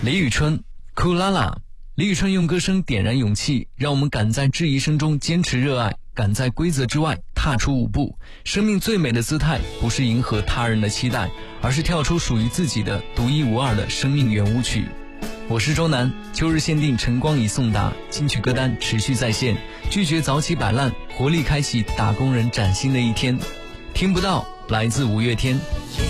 李宇春，酷拉拉。李宇春用歌声点燃勇气，让我们敢在质疑声中坚持热爱，敢在规则之外踏出5步。生命最美的姿态，不是迎合他人的期待，而是跳出属于自己的独一无二的生命圆舞曲。我是周南，秋日限定晨光已送达，金曲歌单持续在线，拒绝早起摆烂，活力开启打工人崭新的一天。听不到，来自5月天。